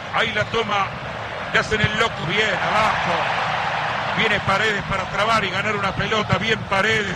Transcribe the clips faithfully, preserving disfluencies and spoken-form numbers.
Ahí la toma, le hacen el loco, bien, abajo. Viene Paredes para trabar y ganar una pelota, bien Paredes.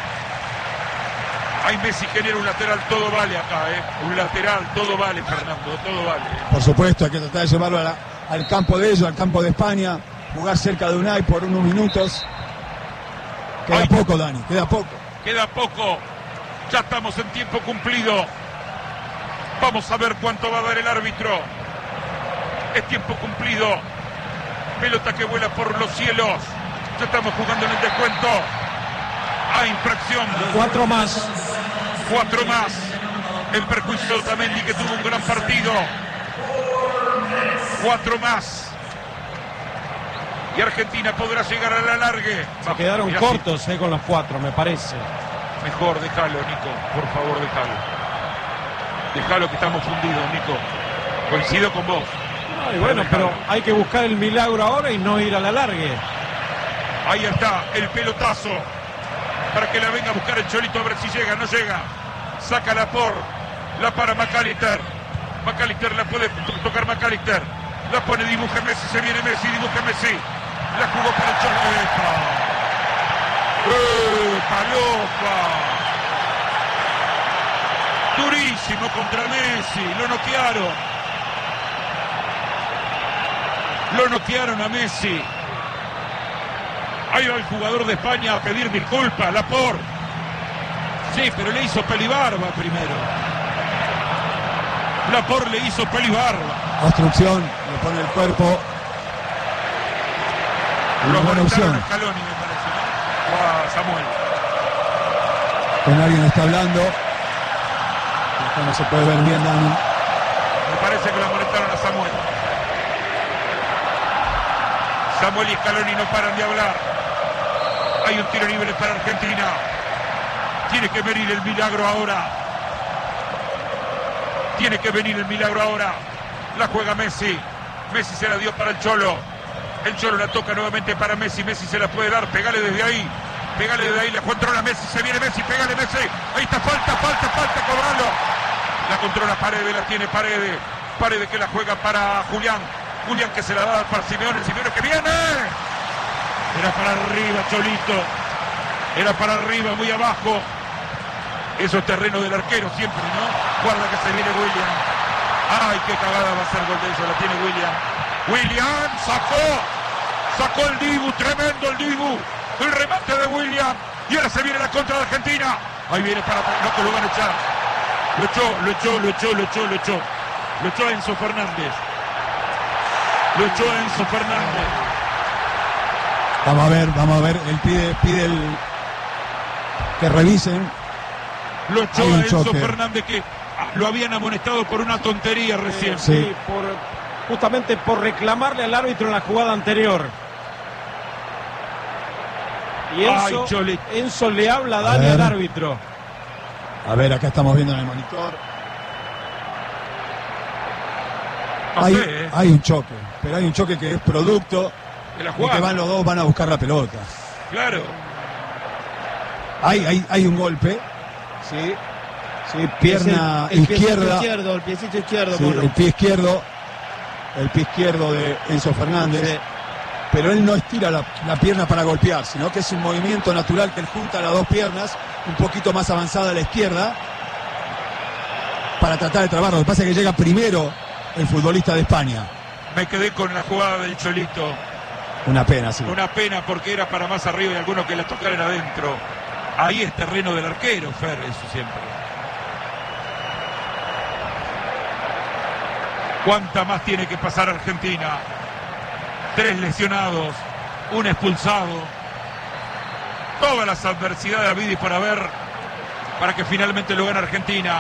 Ahí Messi genera un lateral, todo vale acá, ¿eh? Un lateral, todo vale, Fernando, todo vale. Por supuesto, hay que tratar de llevarlo a la, al campo de ellos, al campo de España, jugar cerca de Unai por unos minutos. Queda Ay, poco, Dani, queda poco. Queda poco, ya estamos en tiempo cumplido. Vamos a ver cuánto va a dar el árbitro. Es tiempo cumplido. Pelota que vuela por los cielos. Ya estamos jugando en el descuento. Hay infracción. Cuatro más. Cuatro más. En perjuicio de Otamendi, que tuvo un gran partido. Cuatro más. Y Argentina podrá llegar a la largue. Se quedaron Mirá, cortos eh, con los cuatro, me parece. Mejor, déjalo, Nico. Por favor, déjalo. Déjalo que estamos fundidos, Nico. Coincido con vos. No, y bueno, pero hay que buscar el milagro ahora y no ir a la largue. Ahí está, el pelotazo. Para que la venga a buscar el Cholito, a ver si llega, no llega. Sácala por, la para McAllister. McAllister la puede tocar McAllister. La pone, dibuja Messi, se viene Messi, dibuja Messi. La jugó para el Cholo. ¡Eh, palopa! Durísimo contra Messi, lo noquearon. Lo noquearon a Messi. Ahí va el jugador de España a pedir disculpas, Laporte. Sí, pero le hizo pelibarba primero. Laporte le hizo pelibarba. Obstrucción, le pone el cuerpo. Una buena opción. Scaloni, me parece, ¿no? O a Samuel. Con alguien está hablando. Acá no se puede ver bien, Dani. Me parece que lo amonestaron a Samuel. Samuel y Scaloni no paran de hablar. Hay un tiro libre para Argentina. Tiene que venir el milagro ahora. Tiene que venir el milagro ahora. La juega Messi. Messi se la dio para el Cholo. El Cholo la toca nuevamente para Messi. Messi se la puede dar. Pegale desde ahí. Pegale desde ahí. La controla Messi. Se viene Messi. Pegale Messi. Ahí está. Falta, falta, falta. Cobralo. La controla Paredes. La tiene Paredes. Paredes que la juega para Julián. Julián que se la da para Simeone. Simeone que viene. Era para arriba, Cholito. Era para arriba, muy abajo. Eso es terreno del arquero siempre, ¿no? Guarda que se viene William. Ay, qué cagada va a ser gol de eso. La tiene William. William sacó. Sacó el Dibu. Tremendo el Dibu. El remate de William. Y ahora se viene la contra de Argentina. Ahí viene para... No, que lo van a echar. Lo echó, lo echó, lo echó, lo echó, lo echó. Lo echó Enzo Fernández. Lo echó Enzo Fernández. Vamos a ver, vamos a ver. Él pide, pide el que revisen. Lo echó Hay un a Enzo choque. Fernández, que lo habían amonestado por una tontería recién. Sí, Sí. por, justamente por reclamarle al árbitro en la jugada anterior. Y Enzo, Ay, Chole. Enzo le habla a A Dani ver. al árbitro. A ver, acá estamos viendo en el monitor. No Hay, sé, ¿eh? hay un choque, pero hay un choque que es producto De la de que jugada. van los dos, van a buscar la pelota. Claro. Hay, hay, hay un golpe, sí, sí, pierna el, el piecito izquierda, izquierdo, el piecito izquierdo, sí, mono. el pie izquierdo, el pie izquierdo de Enzo Fernández, Sí. pero él no estira la, la pierna para golpear, sino que es un movimiento natural que él junta las dos piernas, un poquito más avanzada a la izquierda, para tratar de trabarlo. Lo que pasa es que llega primero el futbolista de España. Me quedé con la jugada del Cholito. Una pena, sí. Una pena porque era para más arriba y algunos que la tocaran adentro. Ahí es terreno del arquero, Fer, eso siempre. ¿Cuánta más tiene que pasar Argentina? Tres lesionados, un expulsado. Todas las adversidades habidas y por haber para que finalmente lo gane Argentina.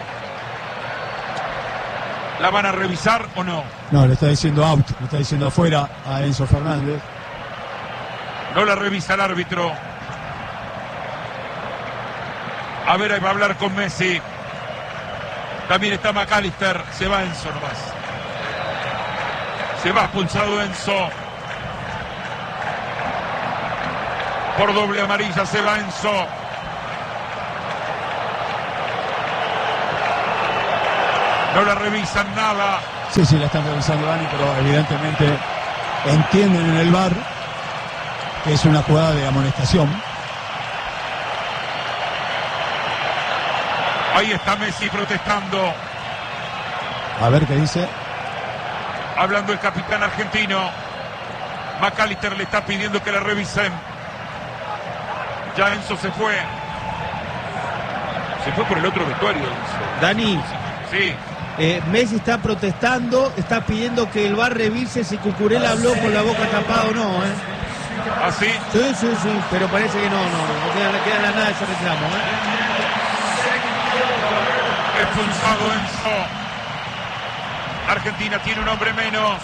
¿La van a revisar o no? No, le está diciendo out, le está diciendo afuera a Enzo Fernández. No la revisa el árbitro. A ver, ahí va a hablar con Messi. También está McAllister. Se va Enzo nomás. Se va expulsado Enzo. Por doble amarilla se va Enzo. No la revisan nada. Sí, sí, la están revisando, Dani, pero evidentemente entienden en el V A R que es una jugada de amonestación. Ahí está Messi protestando. A ver qué dice. Hablando el capitán argentino. McAllister le está pidiendo que la revisen. Ya Enzo se fue. Se fue por el otro vestuario, Enzo. Dani, Sí. eh, Messi está protestando, está pidiendo que el V A R revise si Cucurella habló con la boca tapada o no, ¿eh? ¿Ah, sí? Sí, sí, sí, pero parece que no, no, no queda, queda la nada ese reclamo, ¿eh? Expulsado Enzo. Argentina tiene un hombre menos.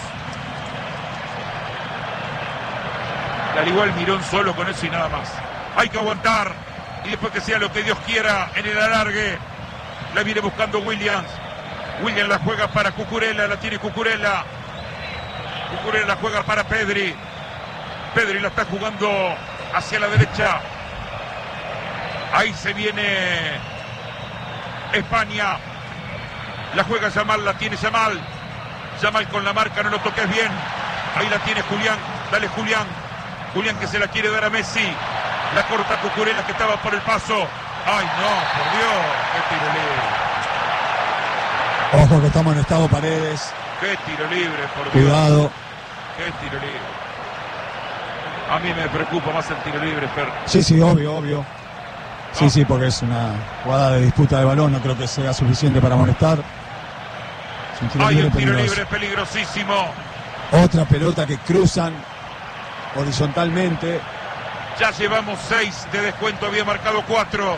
Y al igual Mirón solo con eso y nada más. Hay que aguantar. Y después que sea lo que Dios quiera en el alargue. La viene buscando Williams. Williams la juega para Cucurella. La tiene Cucurella. Cucurella la juega para Pedri. Pedri la está jugando hacia la derecha. Ahí se viene España. La juega Yamal, la tiene Yamal. Yamal con la marca, no lo toques bien. Ahí la tiene Julián. Dale Julián. Julián que se la quiere dar a Messi. La corta Cucurella que estaba por el paso. Ay no, por Dios. Qué tiro libre. Ojo que estamos en estado Paredes. Qué tiro libre, por Dios. Cuidado. Qué tiro libre. A mí me preocupa más el tiro libre, Fer. Sí, sí, obvio, obvio. Sí, No. sí, porque es una jugada de disputa de balón. No creo que sea suficiente para molestar. Es un tiro Hay libre un tiro peligroso. libre peligrosísimo. Otra pelota que cruzan horizontalmente. Ya llevamos seis de descuento, había marcado cuatro.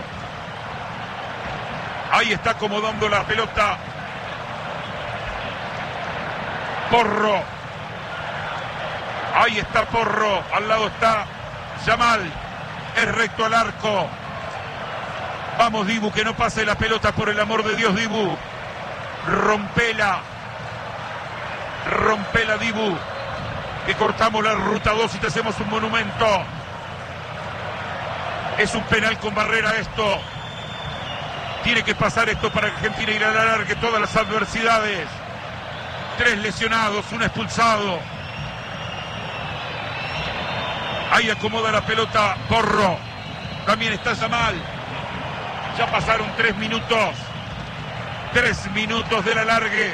Ahí está acomodando la pelota Porro. Ahí está Porro. Al lado está Yamal. Es recto al arco. Vamos, Dibu, que no pase la pelota, por el amor de Dios, Dibu. Rompela. Rompela, Dibu. Que cortamos la ruta dos y te hacemos un monumento. Es un penal con barrera esto. Tiene que pasar esto para Argentina ir a la largue todas las adversidades. Tres lesionados, un expulsado. Ahí acomoda la pelota Porro. También está Yamal. Ya pasaron tres minutos. Tres minutos del alargue.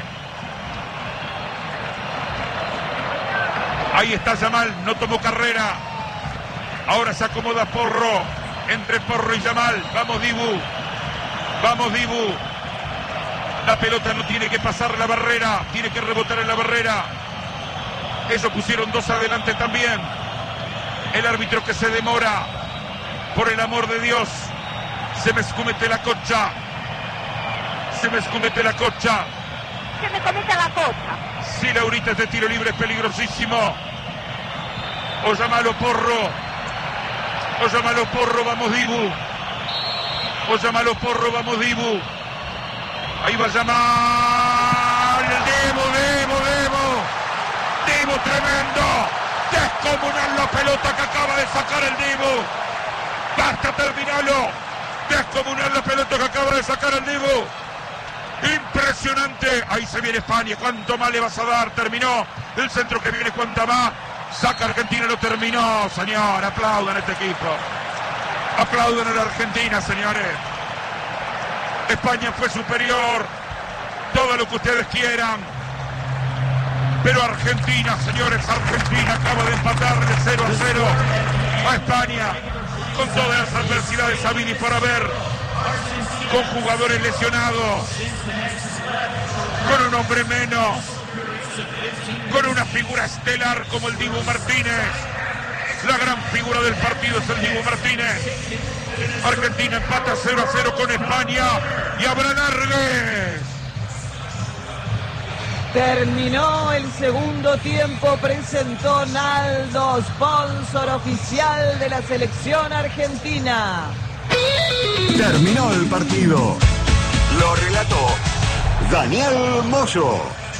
Ahí está Yamal, no tomó carrera. Ahora se acomoda Porro. Entre Porro y Yamal. Vamos, Dibu. Vamos, Dibu. La pelota no tiene que pasar la barrera. Tiene que rebotar en la barrera. Ellos pusieron dos adelante también. El árbitro que se demora. Por el amor de Dios. Se me escumete la cocha. Se me escumete la cocha. Se me comete la cocha. Sí, Laurita, este tiro libre es peligrosísimo. O llamalo Porro. O llamalo Porro, vamos Dibu. O llamalo Porro, vamos Dibu. Ahí va a llamar. Dibu, Dibu, Dibu. Dibu tremendo. Descomunal la pelota que acaba de sacar el Dibu. Basta, terminalo. Descomunal la pelota que acaba de sacar el Dibu. Impresionante. Ahí se viene España. ¿Cuánto más le vas a dar? Terminó. El centro que viene, ¿cuánta más? Saca Argentina, lo terminó, señor. Aplaudan a este equipo. Aplaudan a la Argentina, señores. España fue superior. Todo lo que ustedes quieran. Pero Argentina, señores, Argentina acaba de empatarle cero a cero a España. Con todas las adversidades habidas y por haber. Con jugadores lesionados. Con un hombre menos. Con una figura estelar como el Dibu Martínez. La gran figura del partido es el Dibu Martínez. Argentina empata cero a cero con España. Y habrá largues. Terminó el segundo tiempo, presentó Naldo, sponsor oficial de la selección argentina. Terminó el partido. Lo relató Daniel Moyo.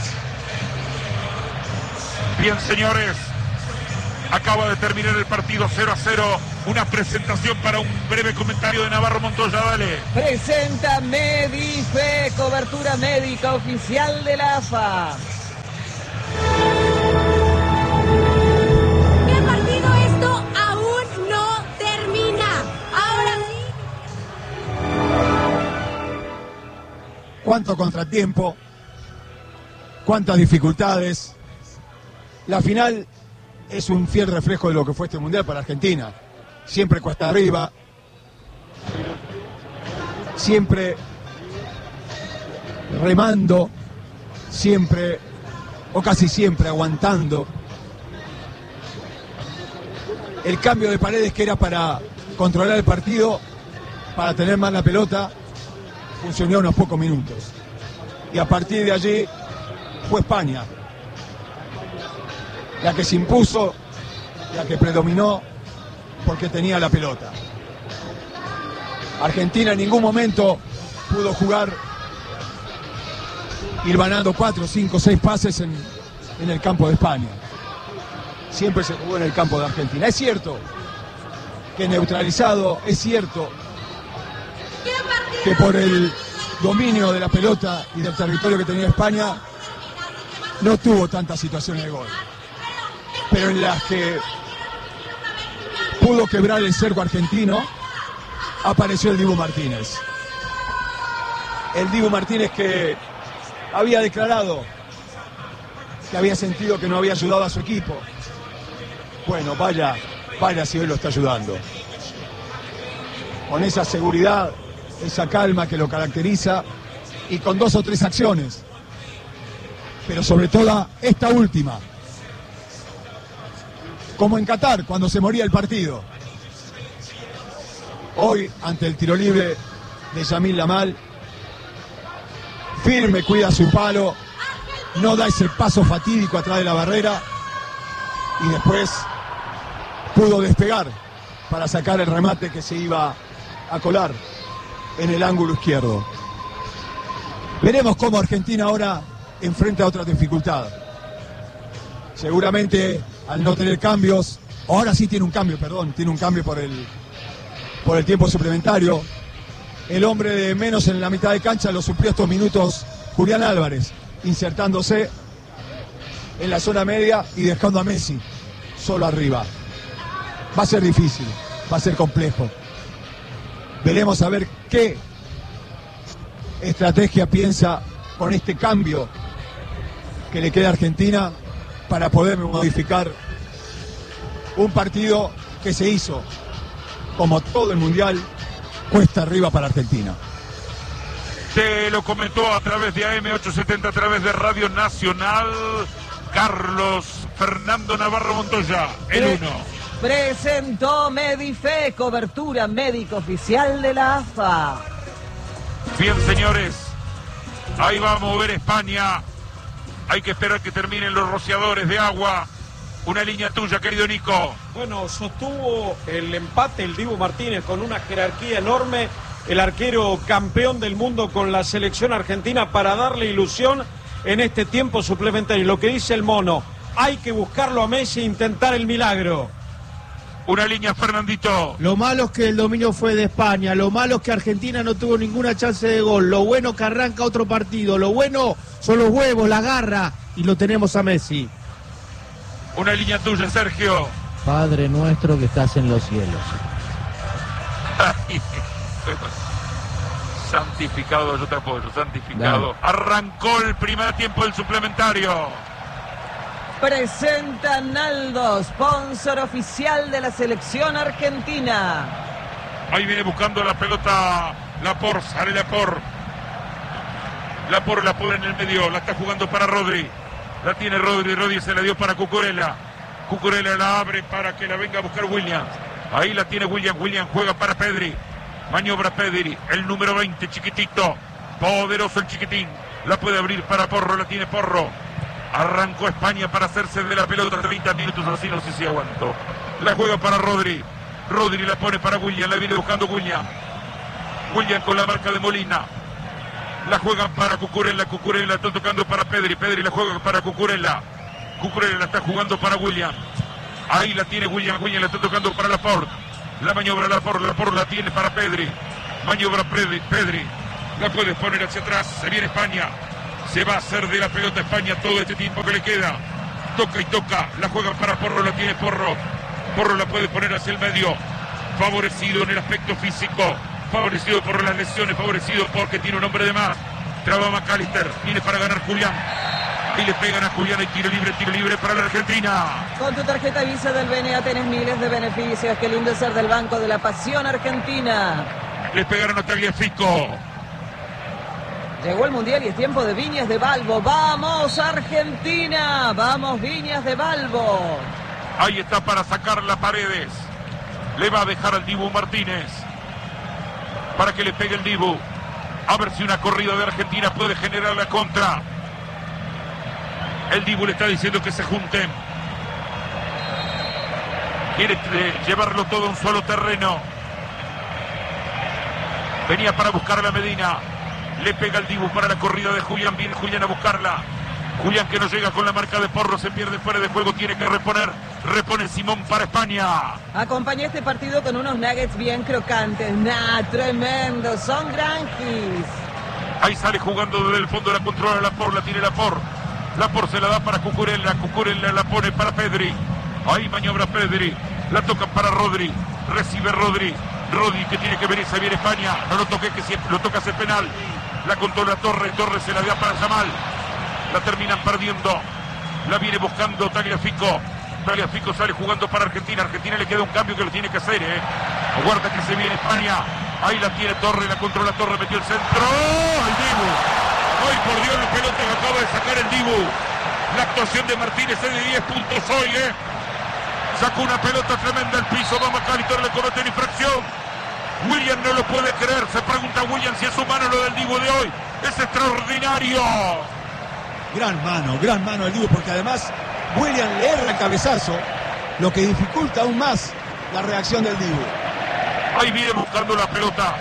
Bien, señores. Acaba de terminar el partido cero a cero. Una presentación para un breve comentario de Navarro Montoya, dale. Presenta Medife, cobertura médica oficial de la A F A. cuánto contratiempo, cuántas dificultades. La final es un fiel reflejo de lo que fue este Mundial para Argentina. Siempre cuesta arriba, siempre remando, siempre o casi siempre aguantando. El cambio de Paredes, que era para controlar el partido, para tener más la pelota, funcionó unos pocos minutos. Y a partir de allí fue España la que se impuso, la que predominó, porque tenía la pelota. Argentina en ningún momento pudo jugar ir ganando cuatro, cinco, seis pases en, en el campo de España. Siempre se jugó en el campo de Argentina. Es cierto que neutralizado, es cierto que por el dominio de la pelota y del territorio que tenía España no tuvo tantas situaciones de gol, pero en las que pudo quebrar el cerco argentino apareció el Dibu Martínez. El Dibu Martínez que había declarado que había sentido que no había ayudado a su equipo. Bueno, vaya, vaya si hoy lo está ayudando. Con esa seguridad, esa calma que lo caracteriza y con dos o tres acciones. Pero sobre todo esta última. Como en Qatar, cuando se moría el partido. Hoy, ante el tiro libre de Yamil Lamal, firme, cuida su palo, no da ese paso fatídico atrás de la barrera y después pudo despegar para sacar el remate que se iba a colar en el ángulo izquierdo. Veremos cómo Argentina ahora enfrenta otra dificultad. Seguramente al no tener cambios, ahora sí tiene un cambio, perdón, tiene un cambio por el, por el tiempo suplementario. El hombre de menos en la mitad de cancha lo suplió estos minutos Julián Álvarez, insertándose en la zona media y dejando a Messi solo arriba. Va a ser difícil, va a ser complejo. Veremos a ver qué estrategia piensa con este cambio que le queda a Argentina para poder modificar un partido que se hizo, como todo el Mundial, cuesta arriba para Argentina. Se lo comentó a través de A M ochocientos setenta, a través de Radio Nacional, Carlos Fernando Navarro Montoya, el uno. Presentó Medife, cobertura médico oficial de la A F A. Bien, señores, ahí va a mover España. Hay que esperar que terminen los rociadores de agua. Una línea tuya, querido Nico. Bueno, sostuvo el empate el Dibu Martínez con una jerarquía enorme, el arquero campeón del mundo con la selección argentina, para darle ilusión en este tiempo suplementario. Lo que dice el mono, hay que buscarlo a Messi e intentar el milagro. Una línea, Fernandito. Lo malo es que el dominio fue de España, lo malo es que Argentina no tuvo ninguna chance de gol, lo bueno que arranca otro partido, lo bueno son los huevos, la garra, y lo tenemos a Messi. Una línea tuya, Sergio. Padre nuestro que estás en los cielos. Santificado, yo te apoyo, santificado. Dale. Arrancó el primer tiempo del suplementario. Presenta Naldo, sponsor oficial de la selección argentina. Ahí viene buscando la pelota Lapor, sale Lapor. Lapor la pone en el medio, la está jugando para Rodri. La tiene Rodri, Rodri se la dio para Cucurella. Cucurella la abre para que la venga a buscar Williams. Ahí la tiene Williams, Williams juega para Pedri. Maniobra Pedri, el número veinte, chiquitito. Poderoso el chiquitín. La puede abrir para Porro, la tiene Porro. Arrancó España para hacerse de la pelota, treinta minutos, así no sé si aguanto. La juega para Rodri. Rodri la pone para William, la viene buscando William. William con la marca de Molina. La juegan para Cucurella, Cucurella está tocando para Pedri, Pedri la juega para Cucurella. Cucurella la está jugando para William. Ahí la tiene William, William la está tocando para Laporte. La maniobra Laporte, Laporte la tiene para Pedri. Maniobra Pedri, Pedri. La puede poner hacia atrás, se viene España. Se va a hacer de la pelota España todo este tiempo que le queda. Toca y toca, la juega para Porro, la tiene Porro. Porro la puede poner hacia el medio. Favorecido en el aspecto físico. Favorecido por las lesiones, favorecido porque tiene un hombre de más. Traba McAllister. Viene para ganar Julián. Y le pegan a Julián y tiro libre, tiro libre para la Argentina. Con tu tarjeta Visa del B N A tenés miles de beneficios. Qué lindo ser del Banco de la Pasión Argentina. Le pegaron a Tagliafico. Llegó el Mundial y es tiempo de Viñas de Balbo. ¡Vamos, Argentina! ¡Vamos, Viñas de Balbo! Ahí está para sacar la Paredes. Le va a dejar al Dibu Martínez. Para que le pegue el Dibu. A ver si una corrida de Argentina puede generar la contra. El Dibu le está diciendo que se junten. Quiere eh, llevarlo todo a un solo terreno. Venía para buscar a la Medina. Le pega el Dibu para la corrida de Julián. Viene Julián a buscarla. Julián que no llega con la marca de Porro. Se pierde fuera de juego. Tiene que reponer. Repone Simón para España. Acompañé este partido con unos nuggets bien crocantes. ¡Nah! ¡Tremendo! Son granjis. Ahí sale jugando desde el fondo. La controla Laporte. La tiene Laporte. Laporte se la da para Cucurella. Cucurella la pone para Pedri. Ahí maniobra Pedri. La toca para Rodri. Recibe Rodri. Rodri que tiene que venir. Se viene España. No lo toque que si lo toca hace penal. La controla Torres. Torres se la da para Yamal. La terminan perdiendo. La viene buscando Tagliafico. Tagliafico sale jugando para Argentina. Argentina le queda un cambio que lo tiene que hacer, ¿eh? Aguarda que se viene España. Ahí la tiene Torres. La controla Torres. Metió el centro. ¡Oh! El Dibu. Hoy por Dios la pelota que acaba de sacar el Dibu. La actuación de Martínez es de diez puntos hoy, ¿eh? Sacó una pelota tremenda al piso. Va McAllister, le comete una infracción. William no lo puede creer. Se pregunta William si es humano lo del Dibu de hoy. Es extraordinario. Gran mano, gran mano del Dibu, porque además William le erra el cabezazo, lo que dificulta aún más la reacción del Dibu. Ahí viene buscando la pelota.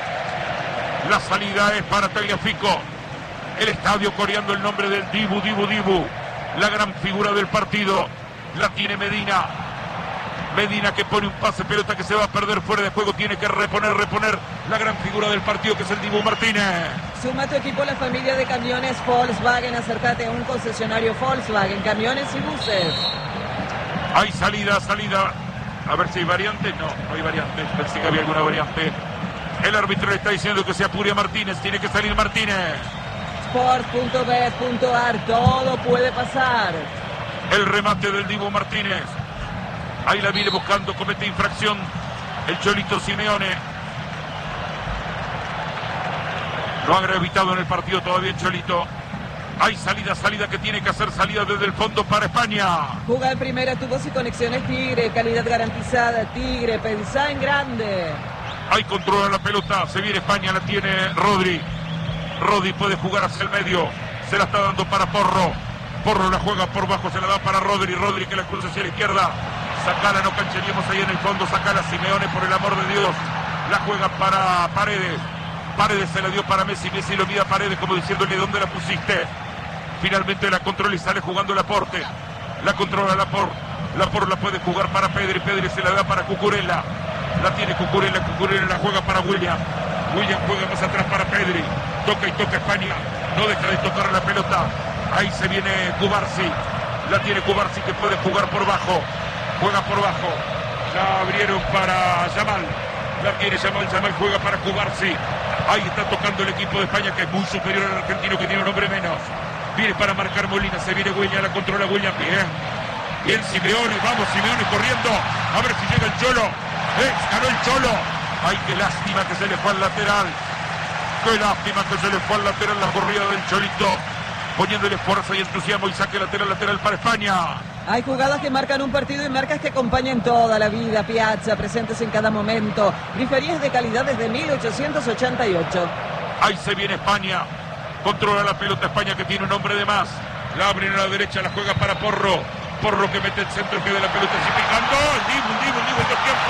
La salida es para Tagliafico. El estadio coreando el nombre del Dibu, Dibu, Dibu. La gran figura del partido. La tiene Medina. Medina que pone un pase, pelota que se va a perder fuera de juego. Tiene que reponer, reponer la gran figura del partido que es el Dibu Martínez. Suma a tu equipo la familia de camiones Volkswagen. Acércate a un concesionario Volkswagen, camiones y buses. Hay salida, salida. A ver si hay variante. No, no hay variante. Pensé que había alguna variante. El árbitro le está diciendo que se apure a Martínez. Tiene que salir Martínez. sport punto bet punto a r. Todo puede pasar. El remate del Dibu Martínez. Ahí la viene buscando, comete infracción el Cholito Simeone. Lo ha evitado en el partido todavía el Cholito. Hay salida, salida que tiene que hacer, salida desde el fondo para España. Juga en primera, tubos y conexiones Tigre, calidad garantizada Tigre, pensá en grande. Ahí controla la pelota, se viene España, la tiene Rodri. Rodri puede jugar hacia el medio, se la está dando para Porro. Porro la juega por bajo, se la da para Rodri. Rodri que la cruza hacia la izquierda. Sacala, no cancheríamos ahí en el fondo. Sacala Simeone, por el amor de Dios. La juega para Paredes. Paredes se la dio para Messi. Messi lo mira a Paredes como diciéndole ¿dónde la pusiste? Finalmente la controla y sale jugando Laporte. La controla Laporte. Laporte la puede jugar para Pedri. Pedri se la da para Cucurella. La tiene Cucurella. Cucurella la juega para William. William juega más atrás para Pedri. Toca y toca España. No deja de tocar la pelota. Ahí se viene Cubarsi. La tiene Cubarsi que puede jugar por bajo. Juega por bajo. La abrieron para Yamal. La tiene Yamal. Yamal juega para Cubarsi. Ahí está tocando el equipo de España que es muy superior al argentino que tiene un hombre menos. Viene para marcar Molina. Se viene William. La controla William. Bien. Bien Simeone. Vamos Simeone corriendo. A ver si llega el Cholo. Eh, ganó el Cholo. Ay, qué lástima que se le fue al lateral. Qué lástima que se le fue al lateral la corrida del Cholito. Poniéndole fuerza y entusiasmo y saque lateral, lateral para España. Hay jugadas que marcan un partido y marcas que acompañan toda la vida. Piazza, presentes en cada momento. Griferías de calidad desde mil ochocientos ochenta y ocho. Ahí se viene España. Controla la pelota España que tiene un hombre de más. La abren a la derecha, la juega para Porro. Porro que mete el centro, que de la pelota así picando. El Dibu, el Dibu, el Dibu, el tiempo.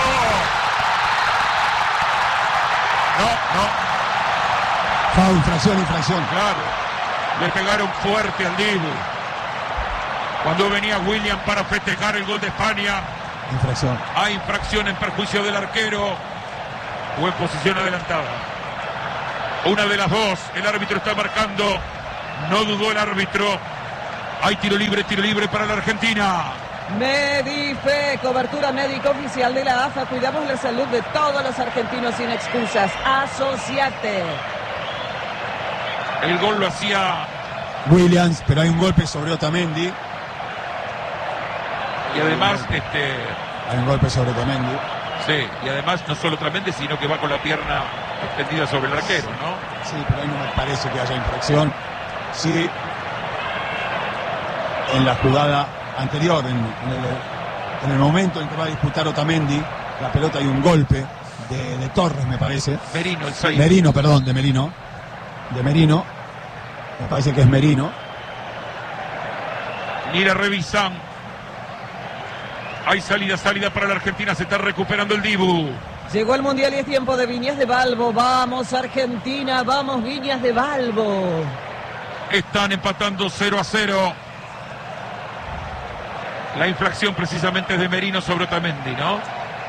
No, no. Foul, infracción, infracción. Claro. Le pegaron fuerte al Dibu. Cuando venía William para festejar el gol de España. Infracción. Hay infracción en perjuicio del arquero. O en posición adelantada. Una de las dos. El árbitro está marcando. No dudó el árbitro. Hay tiro libre, tiro libre para la Argentina. Medife, cobertura médica oficial de la A F A. Cuidamos la salud de todos los argentinos sin excusas. Asociate. El gol lo hacía Williams, pero hay un golpe sobre Otamendi. y además este Hay un golpe sobre Otamendi. sí, y además no solo Otamendi, sino que va con la pierna extendida sobre el arquero, ¿no? Sí, pero ahí no me parece que haya infracción. Sí, en la jugada anterior, en, en, el, en el momento en que va a disputar Otamendi, la pelota hay un golpe de, de Torres, me parece. Merino, el seis. Merino, perdón, de Merino. De Merino. Me parece que es Merino. Mira, revisan. Hay salida, salida para la Argentina. Se está recuperando el Dibu. Llegó el Mundial y es tiempo de Viñas de Balbo. Vamos Argentina, vamos Viñas de Balbo. Están empatando cero a cero. La infracción precisamente es de Merino sobre Otamendi, ¿no?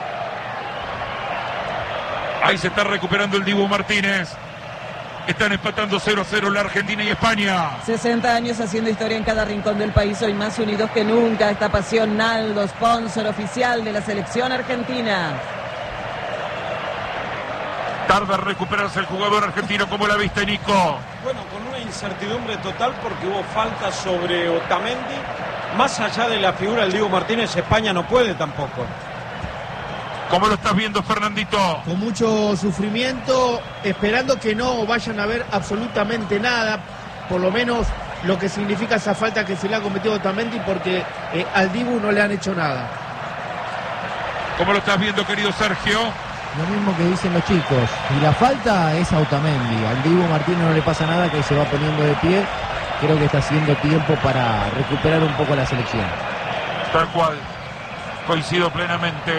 Ahí se está recuperando el Dibu Martínez. Están empatando cero a cero la Argentina y España. sesenta años haciendo historia en cada rincón del país, hoy más unidos que nunca. Esta pasión Naldo, sponsor oficial de la selección argentina. Tarda en recuperarse el jugador argentino, como la viste, Nico. Bueno, con una incertidumbre total porque hubo falta sobre Otamendi. Más allá de la figura del Dibu Martínez, España no puede tampoco. ¿Cómo lo estás viendo, Fernandito? Con mucho sufrimiento, esperando que no vayan a ver absolutamente nada, por lo menos lo que significa esa falta que se le ha cometido Otamendi, porque eh, al Dibu no le han hecho nada. ¿Cómo lo estás viendo, querido Sergio? Lo mismo que dicen los chicos. Y la falta es a Otamendi. Al Dibu Martínez no le pasa nada, que se va poniendo de pie. Creo que está haciendo tiempo para recuperar un poco la selección. Tal cual. Coincido plenamente.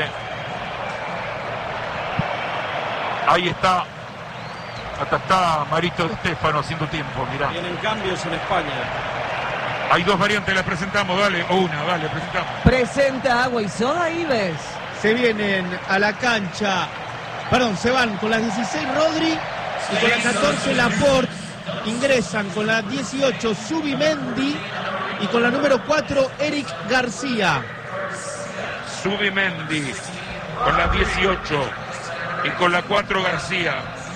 Ahí está. Hasta está Marito de Stefano haciendo tiempo, mirá. Vienen cambios en España. Hay dos variantes, las presentamos, dale. O una, dale, presentamos. Presenta Agua y Soda Ives. Se vienen a la cancha, perdón, se van con las dieciséis Rodri y con la catorce Laporte. Ingresan con la dieciocho Zubimendi y con la número cuatro Eric García. Zubimendi con la dieciocho y con la cuatro García.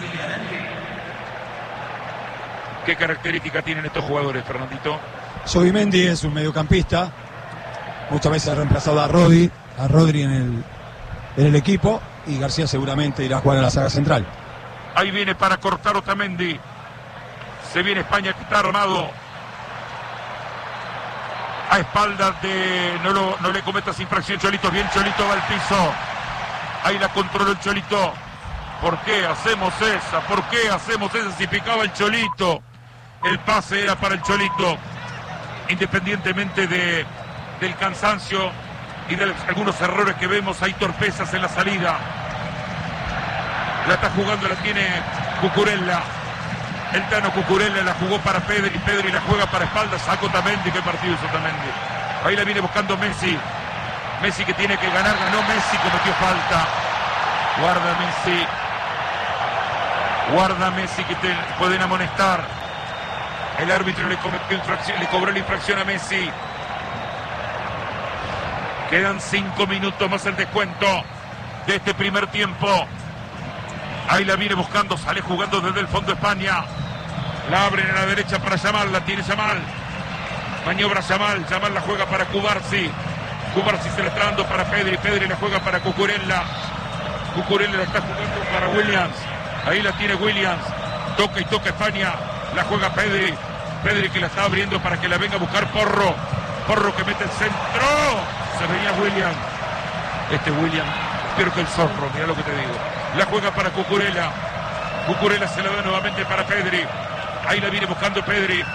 ¿Qué característica tienen estos jugadores, Fernandito? Zubimendi es un mediocampista. Muchas veces ha reemplazado a Rodri, a Rodri en el, en el equipo, y García seguramente irá a jugar a la saga central. Ahí viene para cortar Otamendi. Se viene España, que está armado. A espaldas de... No, lo, no le cometas infracción, Cholito. Bien, Cholito va al piso. Ahí la controló el Cholito. ¿Por qué hacemos esa? ¿Por qué hacemos esa si picaba el Cholito? El pase era para el Cholito. Independientemente de, del cansancio y de algunos errores que vemos, hay torpezas en la salida. La está jugando, la tiene Cucurella. El Tano Cucurella la jugó para Pedri, Pedri la juega para espaldas, sacó Otamendi. ¿Qué partido hizo Otamendi? Ahí la viene buscando Messi. Messi que tiene que ganar, ganó Messi, cometió falta. Guarda Messi. Guarda Messi, que te pueden amonestar. El árbitro le cometió infracción, le cobró la infracción a Messi. Quedan cinco minutos más el descuento de este primer tiempo. Ahí la viene buscando, sale jugando desde el fondo España. La abren a la derecha para Yamal, la tiene Yamal. Maniobra Yamal, Yamal la juega para Cubarsi. Cubarsi se la está dando para Pedri, Pedri la juega para Cucurella. Cucurella la está jugando para Williams. Ahí la tiene Williams. Toca y toca España. La juega Pedri. Pedri que la está abriendo para que la venga a buscar Porro. Porro que mete el centro. Se venía Williams. Este Williams, peor que el zorro, mira lo que te digo. La juega para Cucurella. Cucurella se la da nuevamente para Pedri. Ahí la viene buscando Pedri.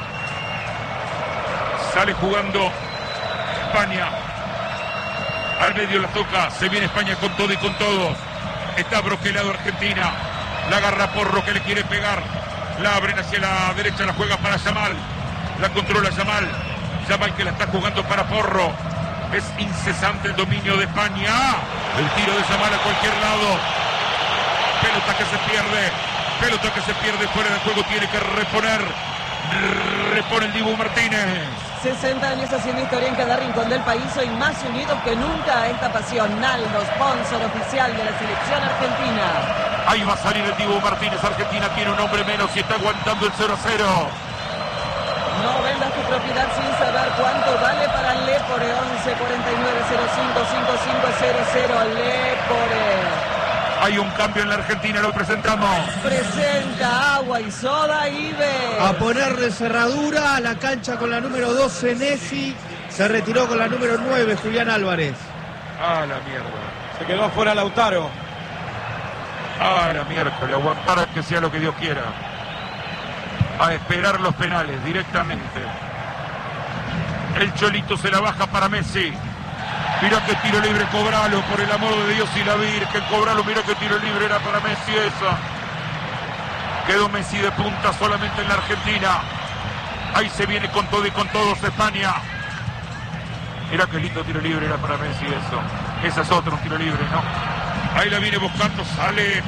Sale jugando España. Al medio la toca. Se viene España con todo y con todo. Está broquelado Argentina. La agarra Porro que le quiere pegar. La abren hacia la derecha. La juega para Yamal. La controla Yamal. Yamal que la está jugando para Porro. Es incesante el dominio de España. El tiro de Yamal a cualquier lado. Pelota que se pierde. Pelota que se pierde fuera de juego. Tiene que reponer. Repone el Dibu Martínez. sesenta años haciendo historia en cada rincón del país, hoy más unidos que nunca a esta pasión. Naldo, sponsor oficial de la selección argentina. Ahí va a salir el Dibu Martínez. Argentina tiene un hombre menos y está aguantando el cero a cero. No vendas tu propiedad sin saber cuánto vale para Lepore. once cuarenta y nueve cero cinco cinco cinco cero cero. Lepore. Hay un cambio en la Argentina, lo presentamos. Presenta Agua y Soda Ibe. A ponerle cerradura a la cancha con la número doce, Nessi. Se retiró con la número nueve, Julián Álvarez. Ah, la mierda. Se quedó afuera Lautaro. Ah, la miércoles, aguantar a que sea lo que Dios quiera. A esperar los penales directamente. El Cholito se la baja para Messi. Mirá que tiro libre, cobralo, por el amor de Dios y la Virgen, cobralo, mirá que tiro libre era para Messi esa. Quedó Messi de punta solamente en la Argentina. Ahí se viene con todo y con todos España. Mirá que lindo tiro libre era para Messi eso. Ese es otro tiro libre, ¿no? Ahí la viene buscando, sale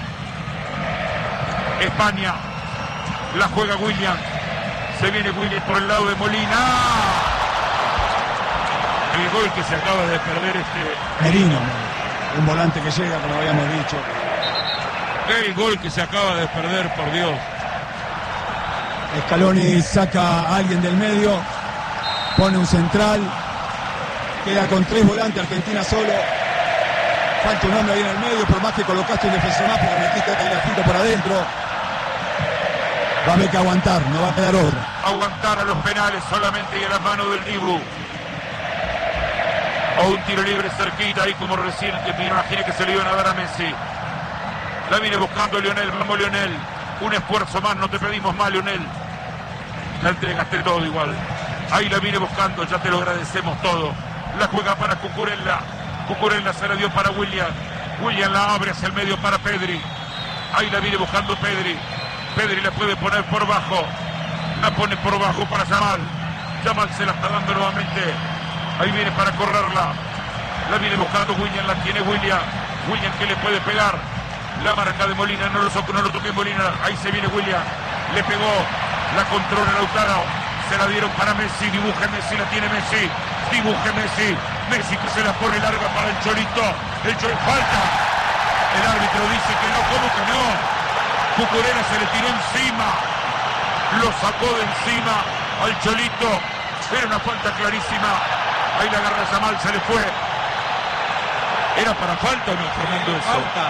España. La juega William. Se viene William por el lado de Molina. El gol que se acaba de perder este... Merino, un volante que llega, como habíamos dicho. El gol que se acaba de perder, por Dios. Scaloni saca a alguien del medio, pone un central, queda con tres volantes, Argentina solo. Falta un hombre ahí en el medio, por más que colocaste un defensor más, pero metiste el gatito por adentro. Va a haber que aguantar, no va a quedar otra. Aguantar a los penales solamente y a las manos del Dibu. O un tiro libre cerquita, ahí como recién, que me imaginé que se le iban a dar a Messi. La viene buscando Lionel, vamos Lionel. Un esfuerzo más, no te pedimos más, Lionel. La entregaste todo igual. Ahí la viene buscando, ya te lo agradecemos todo. La juega para Cucurella. Cucurella se la dio para William. William la abre hacia el medio para Pedri. Ahí la viene buscando Pedri. Pedri la puede poner por bajo. La pone por bajo para Yamal. Yamal se la está dando nuevamente. Ahí viene para correrla. La viene buscando William, la tiene William. William que le puede pegar. La marca de Molina, no lo, no lo toque Molina. Ahí se viene William. Le pegó. La controla Lautaro. Se la dieron para Messi. Dibuje Messi, la tiene Messi. Dibuje Messi. Messi que se la pone larga para el Cholito. El Cholito falta. El árbitro dice que no, ¿cómo que no? Cucurella se le tiró encima. Lo sacó de encima al Cholito. Era una falta clarísima. Ahí la agarra Yamal, se le fue. ¿Era para falta o no, Fernando, eso? Falta.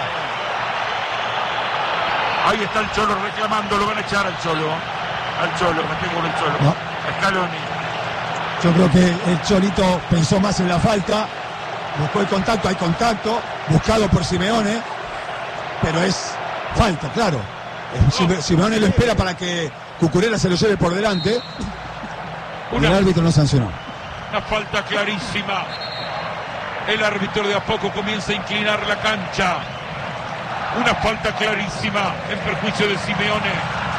Ahí está el Cholo reclamando, lo van a echar al Cholo. Al Cholo, me tengo con el Cholo. No. Scaloni. Yo creo que el Cholito pensó más en la falta, buscó el contacto, hay contacto, buscado por Simeone, pero es falta, claro. Oh. Simeone lo espera para que Cucurella se lo lleve por delante. Una, y el árbitro no sancionó. Una falta clarísima. El árbitro de a poco comienza a inclinar la cancha. Una falta clarísima en perjuicio de Simeone.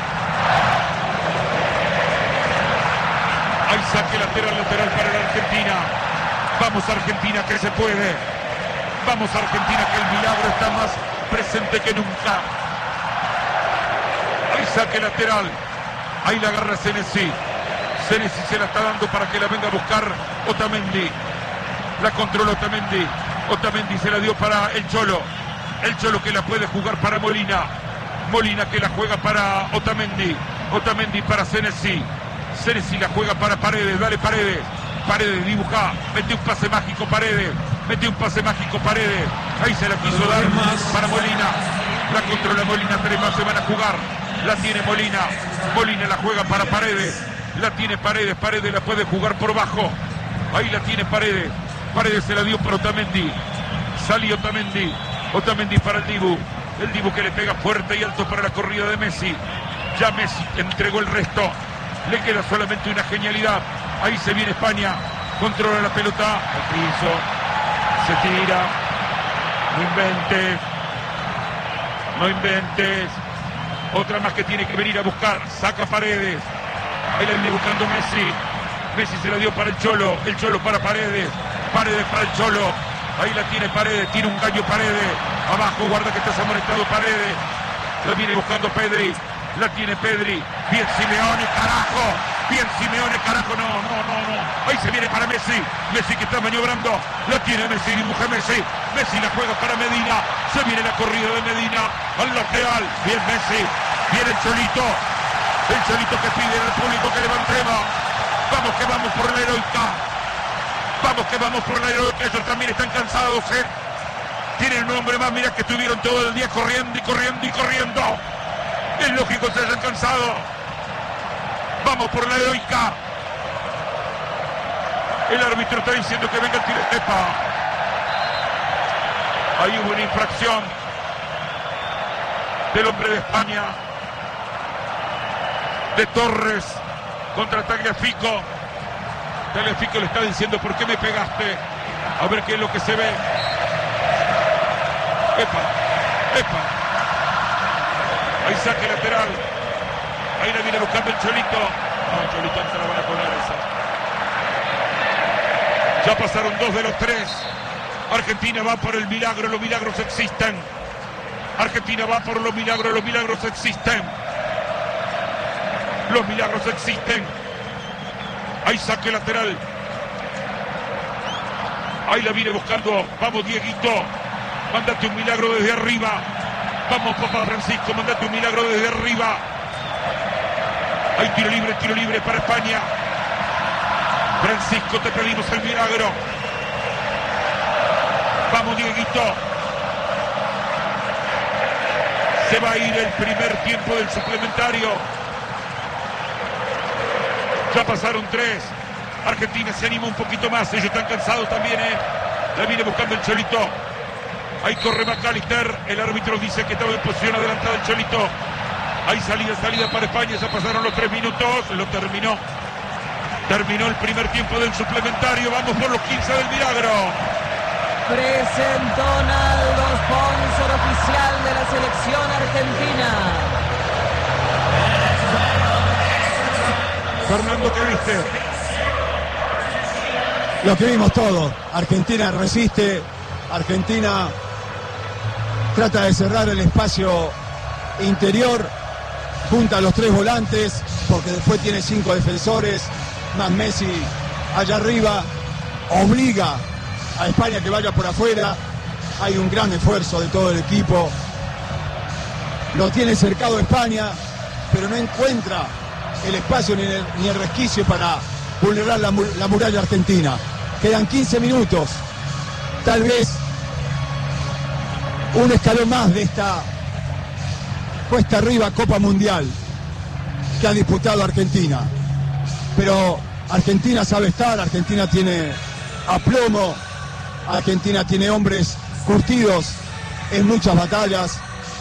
Hay saque lateral, lateral para la Argentina. Vamos Argentina, que se puede. Vamos Argentina, que el milagro está más presente que nunca. Hay saque lateral. Ahí la agarra Senesi. Senesi se la está dando para que la venga a buscar Otamendi. La controla Otamendi. Otamendi se la dio para el Cholo. El Cholo que la puede jugar para Molina. Molina que la juega para Otamendi. Otamendi para Senesi. Senesi la juega para Paredes. Dale Paredes. Paredes dibuja. Mete un pase mágico Paredes. Mete un pase mágico Paredes. Ahí se la quiso dar más para Molina. La controla Molina. Tres más se van a jugar. La tiene Molina. Molina la juega para Paredes. La tiene Paredes. Paredes la puede jugar por bajo. Ahí la tiene Paredes. Paredes se la dio para Otamendi. Salió Otamendi. Otamendi para el Dibu. El Dibu que le pega fuerte y alto para la corrida de Messi. Ya Messi entregó el resto. Le queda solamente una genialidad. Ahí se viene España. Controla la pelota. Al piso. Se tira. No inventes. No inventes. Otra más que tiene que venir a buscar. Saca Paredes. Ahí la viene buscando Messi. Messi se la dio para el Cholo. El Cholo para Paredes. Paredes para el Cholo. Ahí la tiene Paredes. Tiene un caño Paredes. Abajo, guarda que está amonestado Paredes. La viene buscando Pedri. La tiene Pedri. Bien Simeone, carajo. Bien Simeone, carajo, no, no, no, no. Ahí se viene para Messi. Messi que está maniobrando. La tiene Messi, dibuja Messi. Messi la juega para Medina. Se viene la corrida de Medina al lateral. Bien Messi. Viene el Cholito. El Cholito que pide al público que levantemos. Vamos que vamos por la heroica. Vamos que vamos por la heroica. Ellos también están cansados, ¿eh? Tienen un hombre más, mira que estuvieron todo el día corriendo y corriendo y corriendo. Es lógico que se hayan cansado. Vamos por la heroica. El árbitro está diciendo que venga el tiro de Kepa. Ahí hubo una infracción del hombre de España, de Torres, contra Tagliafico. Tagliafico le está diciendo: ¿por qué me pegaste? A ver qué es lo que se ve. Epa, epa. Ahí saque lateral. Ahí la viene buscando el Cholito. No, Cholito se la van a poner esa. Ya pasaron dos de los tres. Argentina va por el milagro, los milagros existen. Argentina va por los milagros, los milagros existen. Los milagros existen. Ahí saque lateral. Ahí la viene buscando. Vamos, Dieguito. Mándate un milagro desde arriba. Vamos, papá Francisco, mándate un milagro desde arriba. Hay tiro libre, tiro libre para España. Francisco, te pedimos el milagro. Vamos, Dieguito. Se va a ir el primer tiempo del suplementario. Ya pasaron tres. Argentina se anima un poquito más. Ellos están cansados también, ¿eh? La viene buscando el Cholito. Ahí corre McAllister. El árbitro dice que estaba en posición adelantada el Cholito. Hay salida, salida para España. Ya pasaron los tres minutos. Lo terminó. Terminó el primer tiempo del suplementario. Vamos por los quince del milagro. Presentó Naldo, sponsor oficial de la selección argentina. Fernando, ¿qué viste? Lo que vimos todos. Argentina resiste. Argentina trata de cerrar el espacio interior. Junta a los tres volantes. Porque después tiene cinco defensores. Más Messi allá arriba. Obliga a España que vaya por afuera. Hay un gran esfuerzo de todo el equipo. Lo tiene cercado España, pero no encuentra el espacio ni el, ni el resquicio para vulnerar la, la muralla argentina. Quedan quince minutos. Tal vez un escalón más de esta cuesta arriba Copa Mundial que ha disputado Argentina. Pero Argentina sabe estar, Argentina tiene aplomo. Argentina tiene hombres curtidos en muchas batallas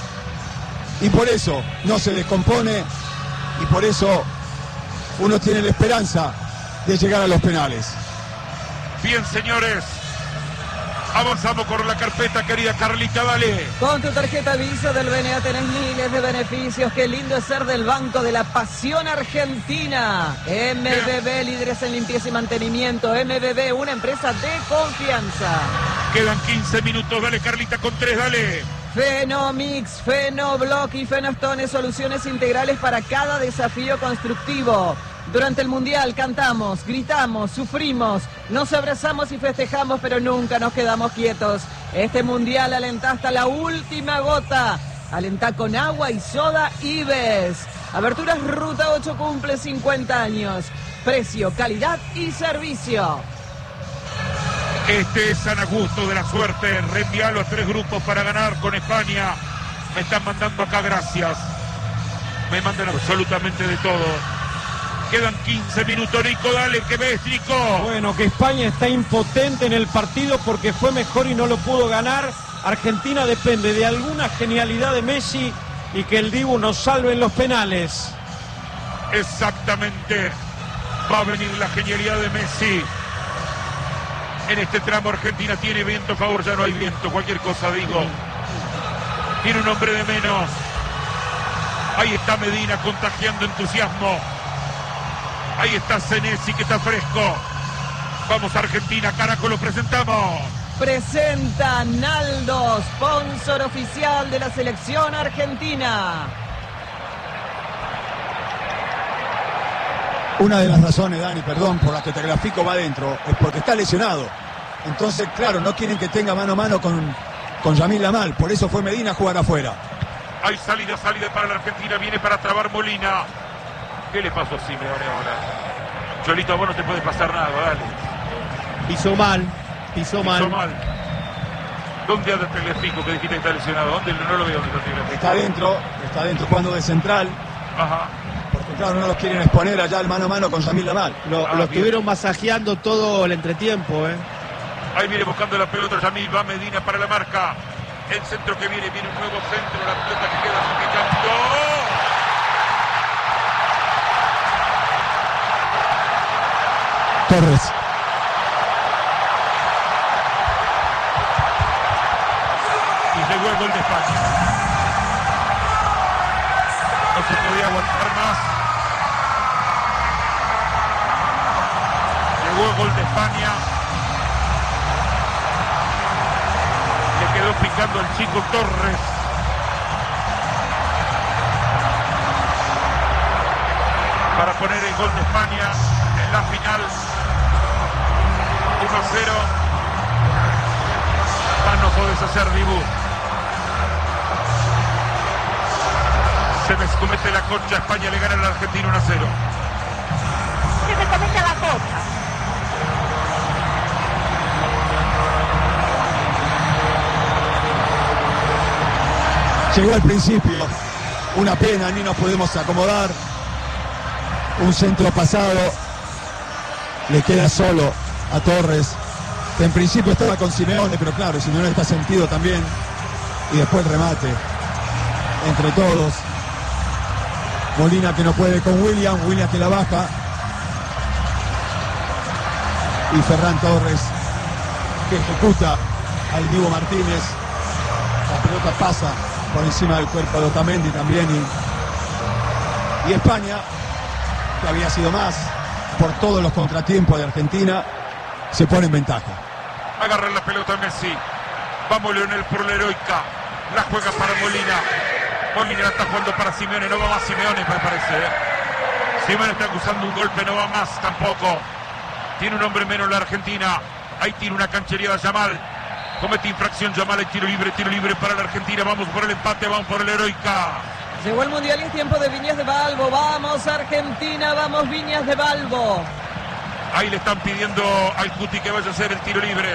y por eso no se descompone y por eso uno tiene la esperanza de llegar a los penales. Bien, señores, avanzamos con la carpeta, querida Carlita, dale. Con tu tarjeta Visa del B N A tenés miles de beneficios. Qué lindo es ser del Banco de la Pasión Argentina. M B B, líderes en limpieza y mantenimiento. M B B, una empresa de confianza. Quedan quince minutos, dale Carlita con tres, dale. Fenomix, Fenoblock y Fenostone, soluciones integrales para cada desafío constructivo. Durante el Mundial cantamos, gritamos, sufrimos, nos abrazamos y festejamos, pero nunca nos quedamos quietos. Este Mundial alentá hasta la última gota. Alentá con agua y soda Ives. Aberturas Ruta ocho cumple cincuenta años. Precio, calidad y servicio. Este es San Augusto de la suerte. Reenvía los tres grupos para ganar con España. Me están mandando acá gracias. Me mandan absolutamente de todo. Quedan quince minutos, Nico, dale, ¿qué ves, Nico? Bueno, que España está impotente en el partido porque fue mejor y no lo pudo ganar. Argentina depende de alguna genialidad de Messi y que el Dibu nos salve en los penales. Exactamente. Va a venir la genialidad de Messi. En este tramo Argentina tiene viento a favor, ya no hay viento, cualquier cosa digo. Tiene un hombre de menos. Ahí está Medina contagiando entusiasmo. Ahí está Senesi que está fresco. Vamos Argentina, carajo, lo presentamos. Presenta Naldo, sponsor oficial de la selección argentina. Una de las razones, Dani, perdón, por la que Tagliafico va adentro es porque está lesionado. Entonces, claro, no quieren que tenga mano a mano con, con Yamil Lamal. Por eso fue Medina a jugar afuera. Hay salida, salida para la Argentina. Viene para trabar Molina. ¿Qué le pasó a Simeone ahora? Cholito, vos no te puede pasar nada, dale. Pisó mal, pisó mal. Pisó mal. ¿Dónde anda Tagliafico que dijiste que está lesionado? ¿Dónde? No lo veo. ¿Dónde está Tagliafico? Está adentro, está adentro jugando de central. Ajá. Porque claro, no los quieren exponer allá el mano a mano con Yamil Lamal. Lo, Ah, lo bien. estuvieron masajeando todo el entretiempo, ¿eh? Ahí viene buscando la pelota Yamil, va Medina para la marca. El centro que viene, viene un nuevo centro, la pelota que queda picando. Torres. Y llegó el gol de España. No se podía aguantar más. Llegó el gol de España. Le quedó picando el chico Torres. Para poner el gol de España en la final. uno a cero. Más no podés hacer, Dibu. Se me comete la concha. España le gana a la Argentina uno a cero. Se me comete la cosa. Llegó al principio, una pena, ni nos podemos acomodar. Un centro pasado, le queda solo a Torres, que en principio estaba con Simeone, pero claro, Simeone está sentido también. Y después el remate, entre todos. Molina que no puede con William, William que la baja. Y Ferran Torres, que ejecuta al Dibu Martínez. La pelota pasa por encima del cuerpo de Otamendi también. Y, y España, que había sido más por todos los contratiempos de Argentina, se pone en ventaja. Agarra la pelota Messi. Vamos Leonel por la heroica. La juega para Molina. Molina la está jugando para Simeone. No va más Simeone, me parece. ¿eh? Simeone está acusando un golpe. No va más tampoco. Tiene un hombre menos la Argentina. Ahí tiene una canchería de Yamal. Comete infracción Yamal. Hay tiro libre, tiro libre para la Argentina. Vamos por el empate, vamos por la heroica. Llegó el Mundial y es tiempo de Viñas de Balbo. Vamos Argentina, vamos Viñas de Balbo. Ahí le están pidiendo al Cuti que vaya a hacer el tiro libre.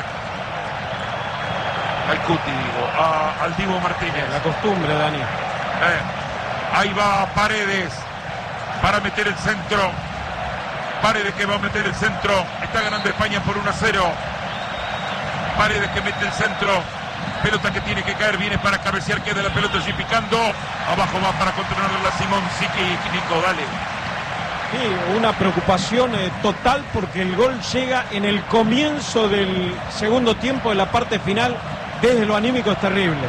Al Cuti, digo, a, al Dibu Martínez. La costumbre, Dani. Eh, ahí va Paredes para meter el centro. Paredes que va a meter el centro. Está ganando España por uno a cero. Paredes que mete el centro. Pelota que tiene que caer. Viene para cabecear. Queda la pelota allí picando. Abajo va para controlarla Simón Siki. Nico, dale. Sí, una preocupación eh, total porque el gol llega en el comienzo del segundo tiempo de la parte final. Desde lo anímico es terrible.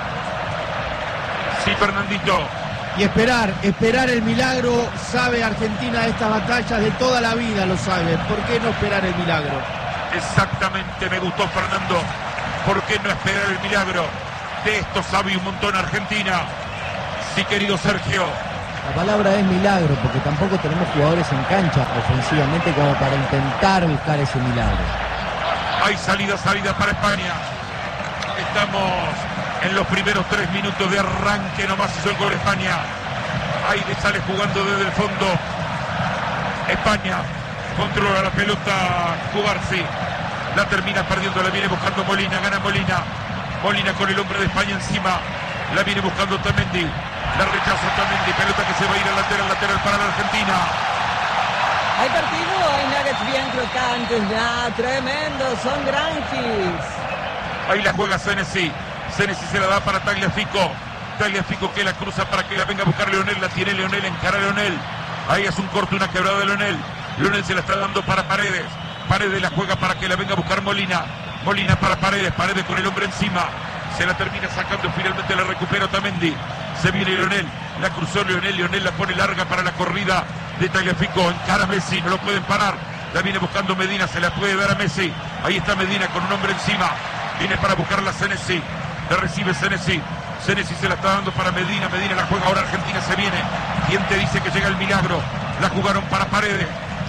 Sí, Fernandito. Y esperar, esperar el milagro. Sabe Argentina de estas batallas de toda la vida, lo sabe. ¿Por qué no esperar el milagro? Exactamente, me gustó Fernando. ¿Por qué no esperar el milagro? De esto sabe un montón Argentina. Sí, querido Sergio. La palabra es milagro, porque tampoco tenemos jugadores en cancha ofensivamente como para intentar buscar ese milagro. Hay salida, salida para España. Estamos en los primeros tres minutos de arranque, nomás hizo el gol España. Ahí le sale jugando desde el fondo. España controla la pelota Cubarsi. La termina perdiendo, la viene buscando Molina, gana Molina. Molina con el hombre de España encima. La viene buscando Otamendi. La rechaza Otamendi. Pelota que se va a ir al lateral, lateral para la Argentina. Hay partido, hay nuggets bien crocantes, ya, tremendo, son granjis. Ahí la juega Senesi. Senesi se la da para Tagliafico. Tagliafico que la cruza para que la venga a buscar Leonel. La tiene Leonel, encara a Leonel. Ahí es un corte, una quebrada de Leonel. Leonel se la está dando para Paredes. Paredes la juega para que la venga a buscar Molina. Molina para Paredes. Paredes con el hombre encima. Se la termina sacando, finalmente la recupera Otamendi. Se viene Leonel. La cruzó Leonel. Leonel la pone larga para la corrida de Tagliafico. Encara a Messi. No lo pueden parar. La viene buscando Medina. Se la puede dar a Messi. Ahí está Medina con un hombre encima. Viene para buscarla Senesi. La recibe Senesi. Senesi se la está dando para Medina. Medina la juega ahora Argentina. Se viene. ¿Quién te dice que llega el milagro? La jugaron para Paredes.